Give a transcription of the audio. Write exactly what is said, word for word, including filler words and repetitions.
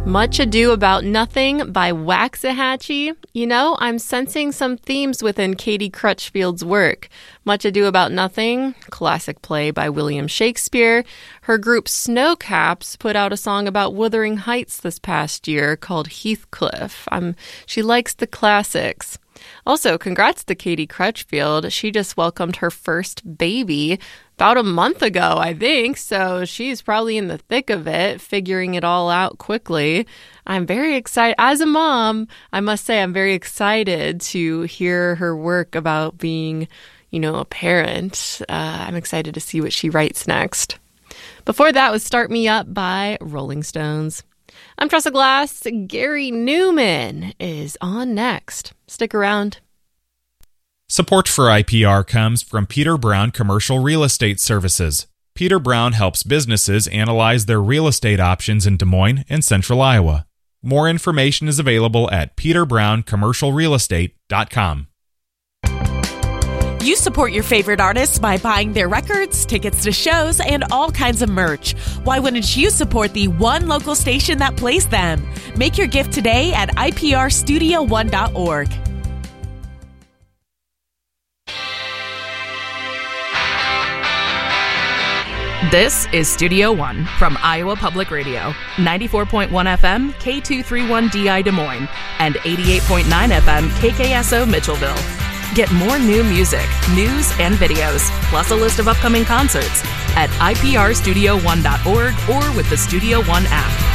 Much Ado About Nothing by Waxahachie. You know, I'm sensing some themes within Katie Crutchfield's work. Much Ado About Nothing, classic play by William Shakespeare. Her group Snowcaps put out a song about Wuthering Heights this past year called Heathcliff. Um, she likes the classics. Also, congrats to Katie Crutchfield. She just welcomed her first baby about a month ago, I think, so she's probably in the thick of it, figuring it all out quickly. I'm very excited. As a mom, I must say I'm very excited to hear her work about being, you know, a parent. Uh, I'm excited to see what she writes next. Before that was Start Me Up by Rolling Stones. I'm Tressa Glass. Gary Newman is on next. Stick around. Support for I P R comes from Peter Brown Commercial Real Estate Services. Peter Brown helps businesses analyze their real estate options in Des Moines and Central Iowa. More information is available at peter brown commercial real estate dot com. You support your favorite artists by buying their records, tickets to shows, and all kinds of merch. Why wouldn't you support the one local station that plays them? Make your gift today at I P R studio one dot org. This is Studio One from Iowa Public Radio, ninety-four point one F M, K two thirty-one D I Des Moines, and eighty-eight point nine F M, K K S O Mitchellville. Get more new music, news, and videos, plus a list of upcoming concerts at I P R studio one dot org or with the Studio One app.